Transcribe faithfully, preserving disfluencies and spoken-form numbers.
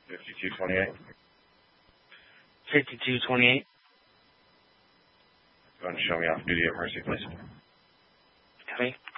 fifty-two twenty-eight. fifty-two twenty-eight. Go ahead and show me off duty at Mercy, please. Okay.